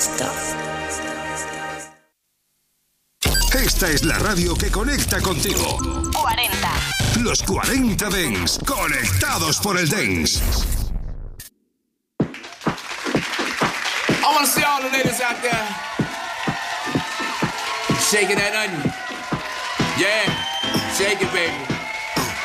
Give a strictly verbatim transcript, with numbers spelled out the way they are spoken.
Esta es la radio que conecta contigo. cuarenta. Los cuarenta Dance, conectados por el Dance. I want to see all the ladies out there shaking that onion. Yeah, shake it, baby.